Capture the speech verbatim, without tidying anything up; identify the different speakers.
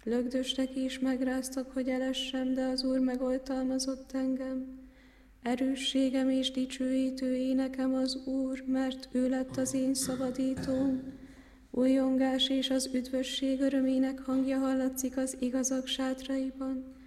Speaker 1: Lögdösnek is megráztak, hogy elessem, de az Úr megoltalmazott engem. Erősségem és dicsőítő énekem az Úr, mert ő lett az én szabadítóm. Újongás és az üdvösség örömének hangja hallatszik az igazak sátraiban.